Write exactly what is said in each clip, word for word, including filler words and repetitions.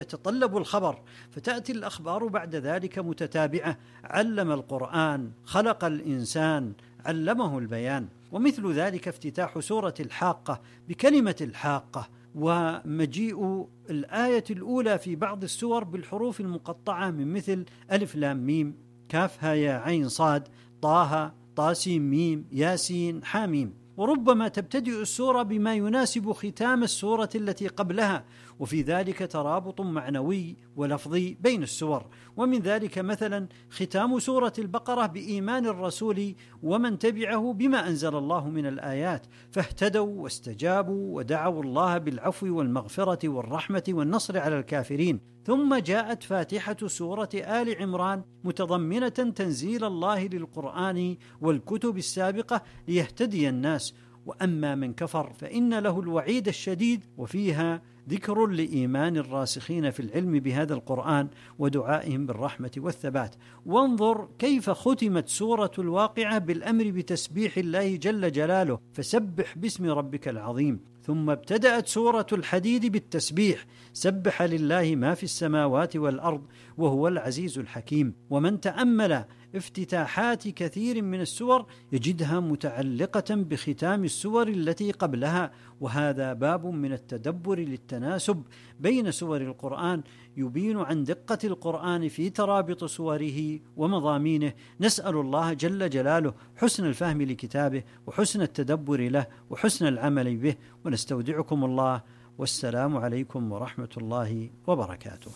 يتطلب الخبر، فتأتي الأخبار بعد ذلك متتابعة. علم القرآن، خلق الإنسان، علمه البيان. ومثل ذلك افتتاح سورة الحاقة بكلمة الحاقة، ومجيء الآية الأولى في بعض السور بالحروف المقطعة من مثل ألف لام ميم، كاف ها يا عين صاد، طه طاسيم ميم ياسين حاميم. وربما تبتدئ السورة بما يناسب ختام السورة التي قبلها، وفي ذلك ترابط معنوي ولفظي بين السور. ومن ذلك مثلا ختام سورة البقرة بإيمان الرسول ومن تبعه بما أنزل الله من الآيات، فاهتدوا واستجابوا ودعوا الله بالعفو والمغفرة والرحمة والنصر على الكافرين. ثم جاءت فاتحة سورة آل عمران متضمنة تنزيل الله للقرآن والكتب السابقة ليهتدي الناس. وأما من كفر فإن له الوعيد الشديد، وفيها ذكر لإيمان الراسخين في العلم بهذا القرآن ودعائهم بالرحمة والثبات. وانظر كيف ختمت سورة الواقعة بالأمر بتسبيح الله جل جلاله، فسبح باسم ربك العظيم. ثم ابتدأت سورة الحديد بالتسبيح، سبح لله ما في السماوات والأرض وهو العزيز الحكيم. ومن تأمل افتتاحات كثير من السور يجدها متعلقة بختام السور التي قبلها، وهذا باب من التدبر للتناسب بين سور القرآن يبين عن دقة القرآن في ترابط سوره ومضامينه. نسأل الله جل جلاله حسن الفهم لكتابه وحسن التدبر له وحسن العمل به، ونستودعكم الله، والسلام عليكم ورحمة الله وبركاته.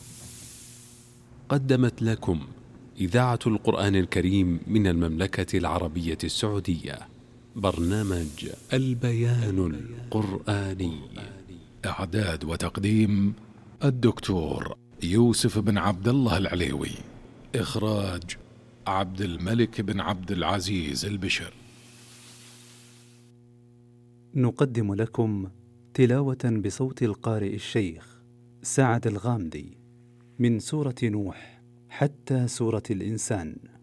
قدمت لكم إذاعة القرآن الكريم من المملكة العربية السعودية برنامج البيان القرآني. إعداد وتقديم الدكتور يوسف بن عبد الله العليوي. إخراج عبد الملك بن عبد العزيز البشر. نقدم لكم تلاوة بصوت القارئ الشيخ سعد الغامدي من سورة نوح حتى سورة الإنسان.